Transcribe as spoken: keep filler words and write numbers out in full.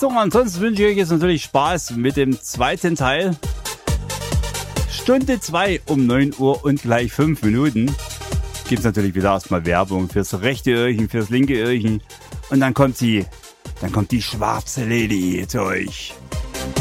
So, ansonsten wünsche ich euch jetzt natürlich Spaß mit dem zweiten Teil. Stunde zwei um neun Uhr und gleich fünf Minuten. Gibt's natürlich wieder erstmal Werbung fürs rechte Öhrchen, fürs linke Öhrchen. Und dann kommt die, dann kommt die schwarze Lady zu euch.